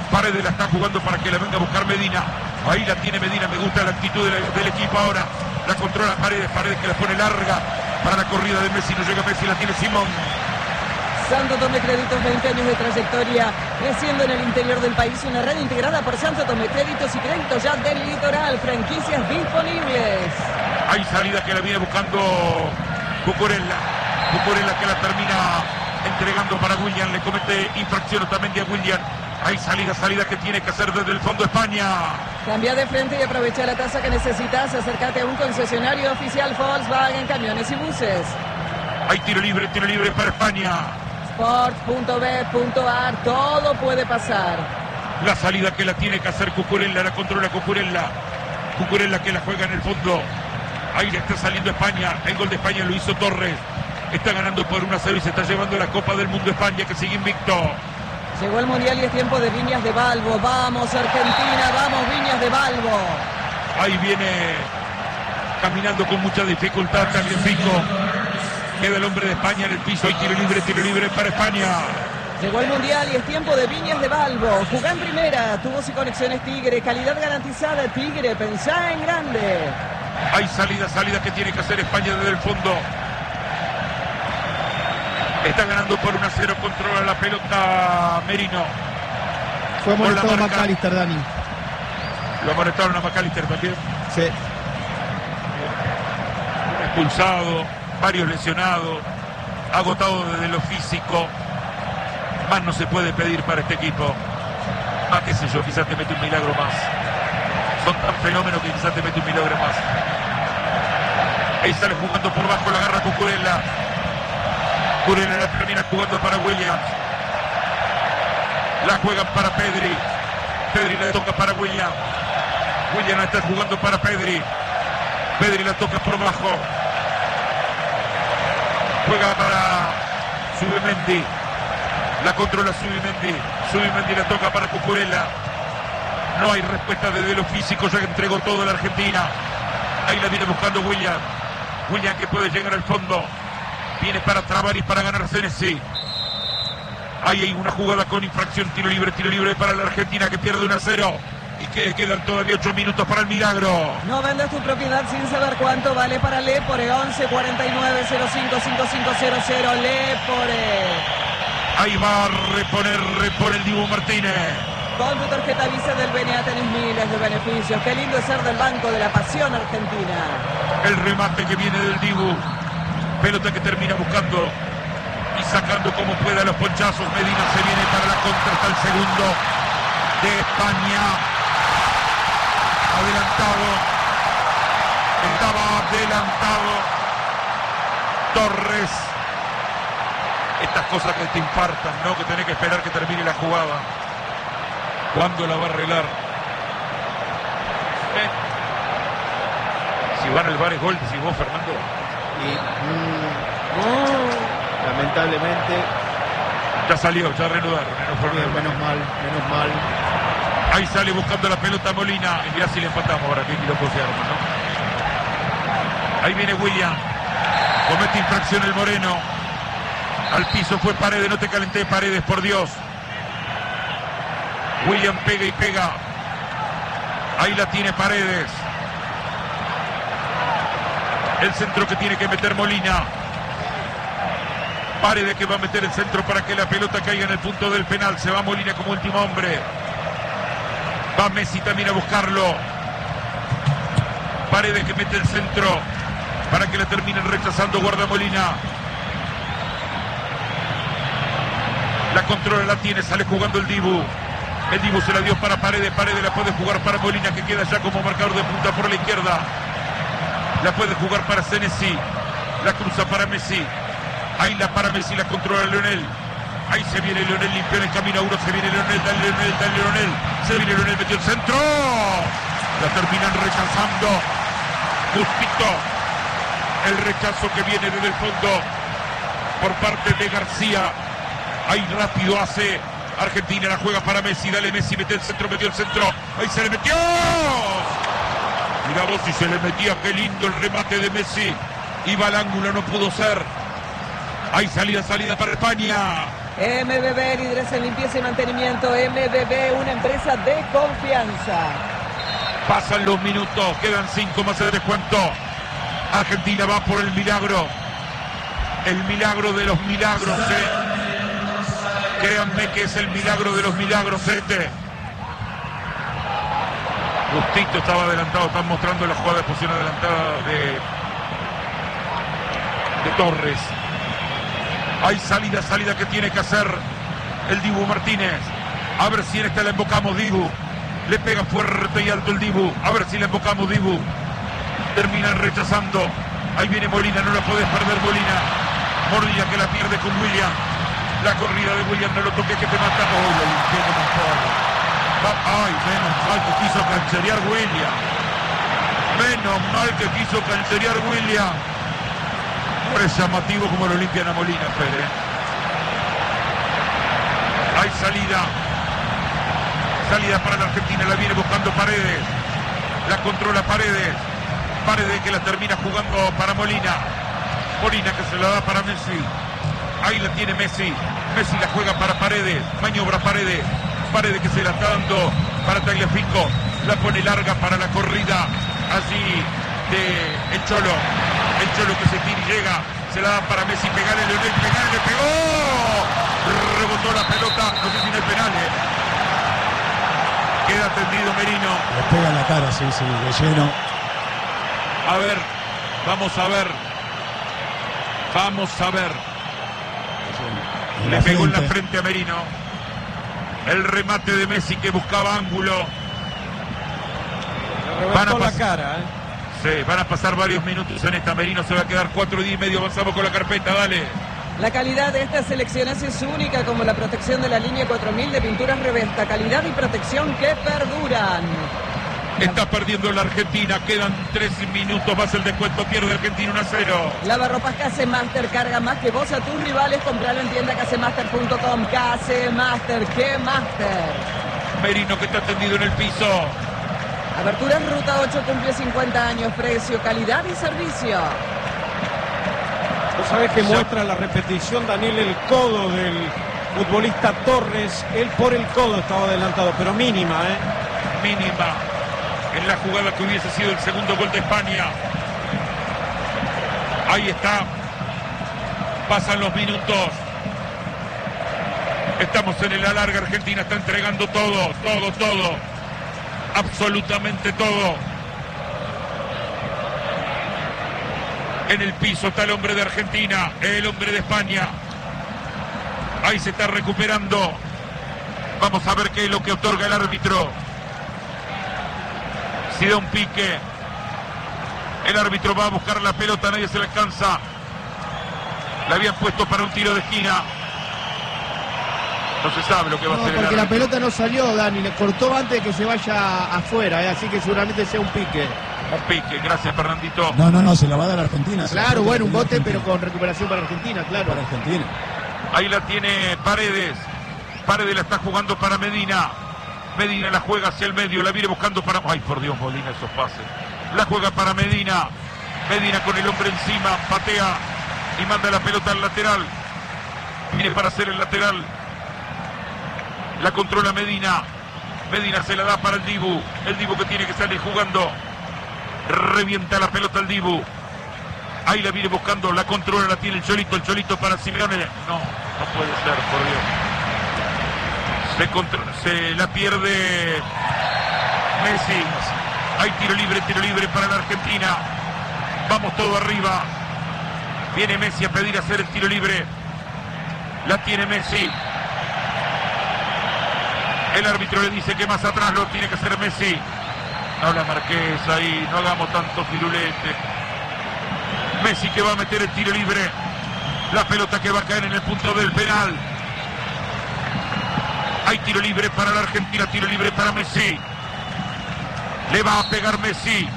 Paredes la está jugando para que la venga a buscar Medina. Ahí la tiene Medina, me gusta la actitud de la, del equipo ahora. La controla Paredes, Paredes que la pone larga para la corrida de Messi. No llega Messi, la tiene Simón. Santo Tomé Créditos, veinte años de trayectoria, creciendo en el interior del país. Una red integrada por Santo Tomé Créditos y Créditos ya del Litoral. Franquicias disponibles. Hay salida que la viene buscando Cucurella. Cucurella que la termina entregando para William. Le comete infracción también a William. Hay salida, salida que tiene que hacer desde el fondo España. Cambia de frente y aprovecha la tasa que necesitas. Acércate a un concesionario oficial Volkswagen Camiones y Buses. Hay tiro libre, tiro libre para España. sport punto b punto a r, todo puede pasar. La salida que la tiene que hacer Cucurella, la controla Cucurella. Cucurella que la juega en el fondo. Ahí le está saliendo España. El gol de España lo hizo Torres. Está ganando por uno a cero y se está llevando la Copa del Mundo España, que sigue invicto. Llegó el Mundial y es tiempo de Viñas de Balbo. Vamos Argentina, vamos Viñas de Balbo. Ahí viene caminando con mucha dificultad también Pico. Queda el hombre de España en el piso. Hay tiro libre, tiro libre para España. Llegó el Mundial y es tiempo de Viñas de Balbo. Jugá en primera, tubos y conexiones Tigre. Calidad garantizada Tigre, pensá en grande. Hay salida, salida que tiene que hacer España desde el fondo. Está ganando por uno a cero, controla la pelota Merino. Fue amonestado a McAllister, Dani. Lo amonestaron a McAllister también. Sí. Un expulsado, varios lesionados, agotado desde lo físico. Más no se puede pedir para este equipo. Ah, qué sé yo, quizás te mete un milagro más. Son tan fenómenos que quizás te mete un milagro más. Ahí sale jugando por bajo, la agarra Cucurella. Cucurella la termina jugando para Williams. La juegan para Pedri. Pedri la toca para Williams. Williams la está jugando para Pedri. Pedri la toca por bajo. Juega para Zubimendi. La controla Zubimendi. Zubimendi la toca para Cucurella. No hay respuesta desde lo físico. Ya entregó todo la Argentina. Ahí la viene buscando Williams. Williams que puede llegar al fondo. Viene para trabar y para ganar Senesi. Ahí hay una jugada con infracción. Tiro libre, tiro libre para la Argentina que pierde uno a cero. Y que quedan todavía ocho minutos para el milagro. No vendas tu propiedad sin saber cuánto vale para Lepore. once cuarenta y nueve cero cinco cinco cinco cero cero Lepore. Ahí va a reponer, repone el Dibu Martínez. Con tu tarjeta Visa del B N A tenés miles de beneficios. Qué lindo es ser del Banco de la Pasión Argentina. El remate que viene del Dibu. Pelota que termina buscando y sacando como pueda los ponchazos. Medina se viene para la contra hasta el segundo de España. Adelantado. Estaba adelantado Torres. Estas cosas que te infartan, ¿no? Que tenés que esperar que termine la jugada. ¿Cuándo la va a arreglar? ¿Eh? Si van al bar es gol, si vos, Fernando. Y, mm, oh, lamentablemente. Ya salió, ya reanudaron. Bien, menos mal, menos mal. Ahí sale buscando la pelota Molina. Y mirá si le empatamos ahora, que quilombo se arma, ¿no? Ahí viene William. Comete infracción el Moreno. Al piso fue Paredes, no te calenté Paredes, por Dios. William pega y pega. Ahí la tiene Paredes. El centro que tiene que meter Molina. Paredes que va a meter el centro para que la pelota caiga en el punto del penal. Se va Molina como último hombre. Va Messi también a buscarlo. Paredes que mete el centro para que la terminen rechazando. Guarda Molina. La controla, la tiene, sale jugando el Dibu. El Dibu se la dio para Paredes. Paredes la puede jugar para Molina, que queda ya como marcador de punta por la izquierda. La puede jugar para Senesi. La cruza para Messi. Ahí la para Messi, la controla Leonel. Ahí se viene Leonel, limpio en el camino a uno. Se viene Leonel, dale Leonel, dale Leonel. Se viene Leonel, metió el centro. La terminan rechazando. Justito. El rechazo que viene desde el fondo por parte de García. Ahí rápido hace Argentina, la juega para Messi. Dale Messi, mete el centro, metió el centro. Ahí se le metió. Mirá vos si se le metía, qué lindo el remate de Messi. Iba al ángulo, no pudo ser. Hay salida, salida para España. M B B, líderes en limpieza y mantenimiento. M B B, una empresa de confianza. Pasan los minutos, quedan cinco más el descuento. Argentina va por el milagro. El milagro de los milagros, ¿eh? Créanme que es el milagro de los milagros este. Justito estaba adelantado, están mostrando la jugada de posición adelantada de, de Torres. Hay salida, salida que tiene que hacer el Dibu Martínez. A ver si en esta la embocamos, Dibu. Le pega fuerte y alto el Dibu. A ver si la embocamos, Dibu. Terminan rechazando. Ahí viene Molina, no la podés perder, Molina. Molina que la pierde con William. La corrida de William, no lo toques que te mata. Oh, lo limpié como un pollo. Ay, menos mal que quiso cancherear William. Menos mal que quiso cancherear William. No es llamativo como lo limpian a Molina, Pérez. Hay salida. Salida para la Argentina, la viene buscando Paredes. La controla Paredes. Paredes que la termina jugando para Molina. Molina que se la da para Messi. Ahí la tiene Messi. Messi la juega para Paredes. Maniobra Paredes. Paredes que se la está dando para Tagliafico. La pone larga para la corrida allí de el Cholo. El Cholo que se tira y llega. Se la da para Messi. Pegale, Leonel. Pegale, le pegó. Rebotó la pelota. No sé si no es penal, ¿eh? Queda tendido Merino. Le pega en la cara, sí, sí, de lleno. A ver, vamos a ver. Vamos a ver. En Le la pegó en la frente. frente a Merino. El remate de Messi que buscaba ángulo. Le Van a reventó la pas- cara, ¿eh? Sí, van a pasar varios minutos en esta. Merino se va a quedar cuatro días y medio. Avanzamos con la carpeta, dale. La calidad de estas selecciones es única, como la protección de la línea cuatro mil de pinturas Revesta. Calidad y protección que perduran. Está perdiendo la Argentina. Quedan tres minutos más el descuento. Pierde Argentina uno a cero. Lavarropas Casemaster, carga más que vos a tus rivales. Compralo en tienda casemaster punto com. Casemaster, que master. Merino que está tendido en el piso. Aberturas Ruta ocho cumple cincuenta años. Precio, calidad y servicio. Vos sabés que muestra la repetición, Daniel, el codo del futbolista Torres. Él por el codo estaba adelantado, pero mínima, ¿eh? Mínima. En la jugada que hubiese sido el segundo gol de España. Ahí está. Pasan los minutos. Estamos en el alargue. Argentina está entregando todo, todo, todo. Absolutamente todo. En el piso está el hombre de Argentina, el hombre de España. Ahí se está recuperando. Vamos a ver qué es lo que otorga el árbitro. Si da un pique, el árbitro va a buscar la pelota, nadie se le alcanza. La habían puesto para un tiro de esquina. No se sabe lo que va a No, hacer el porque la árbitro. pelota no salió, Dani, le cortó antes de que se vaya afuera, ¿eh? Así que seguramente sea un pique. Un pique, gracias Fernandito. No, no, no, se la va a dar a Argentina. se la Claro, va a bueno, un dar a bote, Argentina. pero con recuperación para Argentina, claro. Para Argentina. Ahí la tiene Paredes. Paredes la está jugando para Medina. Medina la juega hacia el medio, la viene buscando para... Ay, por Dios, Molina, esos pases. La juega para Medina. Medina con el hombre encima, patea y manda la pelota al lateral. Viene para hacer el lateral. La controla Medina. Medina se la da para el Dibu. El Dibu que tiene que salir jugando. Revienta la pelota al Dibu. Ahí la viene buscando, la controla, la tiene el Cholito. El Cholito para Simeone. No, no puede ser, por Dios. Se, contra- se la pierde Messi. Hay tiro libre, tiro libre para la Argentina. Vamos todo arriba. Viene Messi a pedir hacer el tiro libre. La tiene Messi. El árbitro le dice que más atrás lo tiene que hacer Messi. No la marques ahí, no hagamos tanto firulete. Messi que va a meter el tiro libre. La pelota que va a caer en el punto del penal. Hay tiro libre para la Argentina, tiro libre para Messi. Le va a pegar Messi.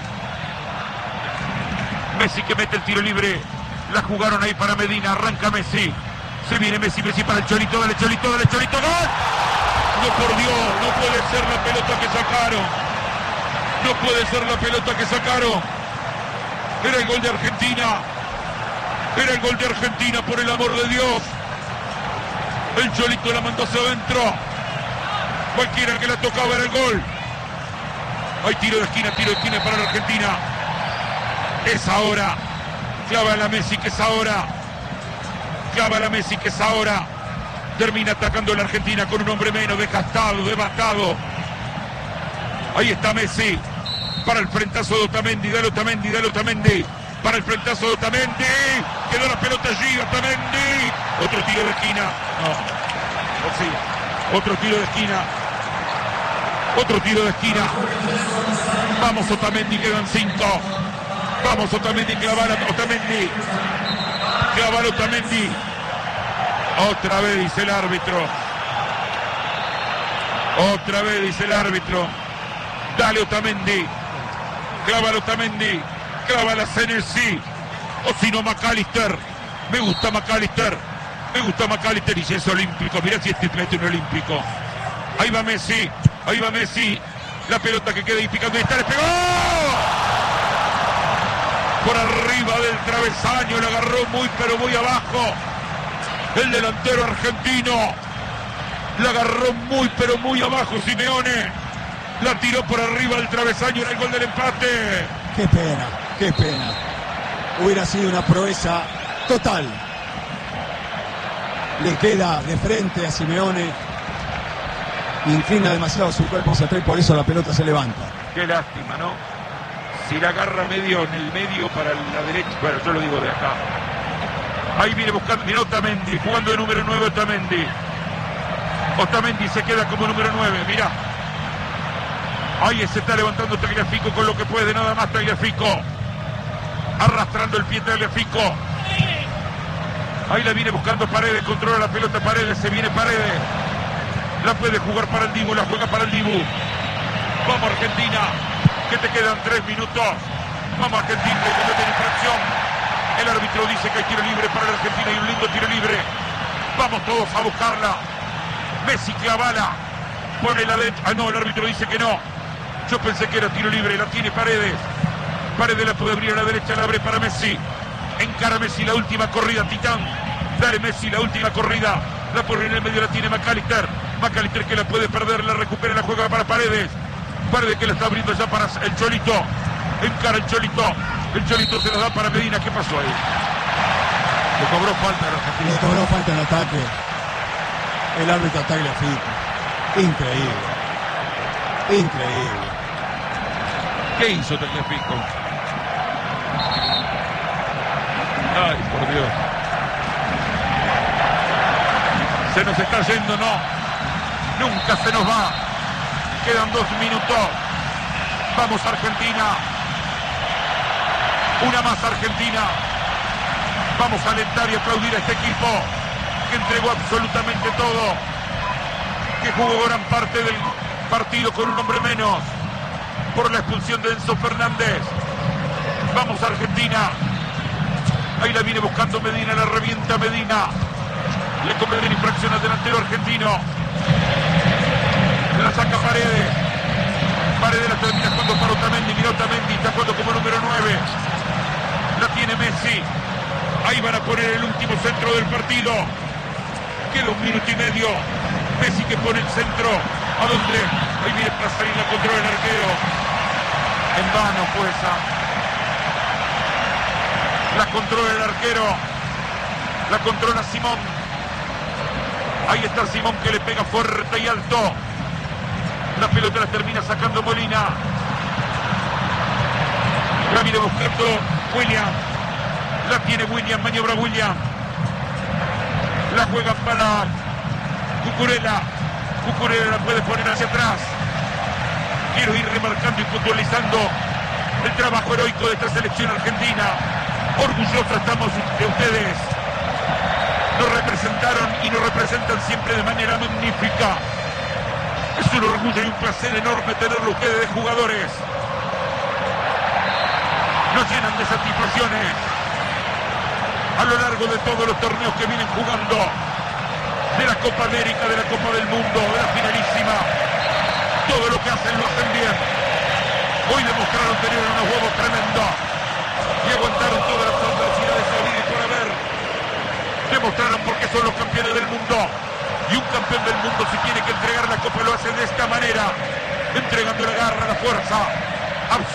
Messi que mete el tiro libre. La jugaron ahí para Medina, arranca Messi. Se viene Messi, Messi para el Cholito, dale Cholito, dale Cholito, ¡gol! No, por Dios, no puede ser la pelota que sacaron. No puede ser la pelota que sacaron. Era el gol de Argentina. Era el gol de Argentina, por el amor de Dios. El Cholito la mandó hacia adentro. Cualquiera que la tocaba era el gol. Hay tiro de esquina, tiro de esquina para la Argentina. Es ahora. Clava la Messi, que es ahora. Clava la Messi, que es ahora. Termina atacando la Argentina con un hombre menos, desgastado, devastado. Ahí está Messi. Para el frentazo de Otamendi, dale Otamendi, dale Otamendi. Para el frentazo de Otamendi. Quedó la pelota allí, Otamendi. Otro tiro de esquina. No. O sí. Otro tiro de esquina. Otro tiro de esquina. Vamos Otamendi, quedan cinco. Vamos Otamendi, clavar a Otamendi. Clavar a Otamendi. Otra vez dice el árbitro. Otra vez dice el árbitro. Dale Otamendi. Clava a Otamendi. Clava la Senesi. O si no McAllister. Me gusta McAllister. Me gusta McAllister y si es olímpico. Mirá si este mete un olímpico. Ahí va Messi. Ahí va Messi. La pelota que queda ahí picando y está, le pegó. Por arriba del travesaño. La agarró muy pero muy abajo. El delantero argentino. La agarró muy pero muy abajo Simeone. La tiró por arriba del travesaño. Era el gol del empate. Qué pena, qué pena. Hubiera sido una proeza total. Le queda de frente a Simeone. Inclina demasiado su cuerpo hacia atrás y por eso la pelota se levanta. Qué lástima, ¿no? Si la agarra medio en el medio para la derecha. Bueno, yo lo digo de acá. Ahí viene buscando. Mira Otamendi, jugando de número nueve Otamendi. Otamendi se queda como número nueve, mira. Ahí se está levantando Tagliafico con lo que puede, nada más Tagliafico. Arrastrando el pie Tagliafico. Ahí la viene buscando Paredes, controla la pelota Paredes, se viene Paredes. La puede jugar para el Dibu, la juega para el Dibu. Vamos Argentina, que te quedan tres minutos. Vamos Argentina, que comete infracción. El árbitro dice que hay tiro libre para la Argentina y un lindo tiro libre. Vamos todos a buscarla. Messi clavala. Pone la de... Ah, no, el árbitro dice que no. Yo pensé que era tiro libre, la tiene Paredes. Paredes la puede abrir a la derecha, la abre para Messi. Encara Messi la última corrida, Titán. Dale Messi la última corrida. La pone en el medio, la tiene McAllister. McAllister que la puede perder, la recupera, la juega para Paredes. Paredes que la está abriendo ya para el Cholito. Encara el Cholito. El Cholito se la da para Medina. ¿Qué pasó ahí? Le cobró falta a la Argentina. Le cobró falta en ataque. El árbitro Tagliafico. Increíble. Increíble. ¿Qué hizo Tagliafico? Ay, por Dios. Se nos está yendo, no. Nunca se nos va. Quedan dos minutos. Vamos Argentina. Una más Argentina. Vamos a alentar y aplaudir a este equipo que entregó absolutamente todo. Que jugó gran parte del partido con un hombre menos por la expulsión de Enzo Fernández. Vamos Argentina. Ahí la viene buscando Medina, la revienta Medina. Le cometen infracción al delantero argentino. La saca Paredes. Paredes la termina jugando para Otamendi. Mira Otamendi, está jugando como número nueve. La tiene Messi. Ahí van a poner el último centro del partido. Queda un minuto y medio. Messi que pone el centro. ¿A dónde? Ahí viene para salir, la controla el arquero. En vano fue esa. La controla el arquero. La controla Simón. Ahí está Simón que le pega fuerte y alto. La pelota la termina sacando Molina. La viene buscando William. La tiene William, maniobra William. La juega para Cucurella. Cucurella la puede poner hacia atrás. Quiero ir remarcando y puntualizando el trabajo heroico de esta selección argentina. Orgullosos estamos de ustedes. Nos representaron y nos representan siempre de manera magnífica. Es un orgullo y un placer enorme tenerlo ustedes de jugadores. Nos llenan de satisfacciones a lo largo de todos los torneos que vienen jugando. De la Copa América, de la Copa del Mundo, de la finalísima. Todo lo que hacen lo hacen bien. Hoy demostraron tener unos huevos tremendos y aguantaron todas las adversidades de vida y por haber. Demostraron por qué son los campeones del mundo. Y un campeón del mundo, si tiene que entregar la copa, lo hace de esta manera, entregando la garra, la fuerza absoluta.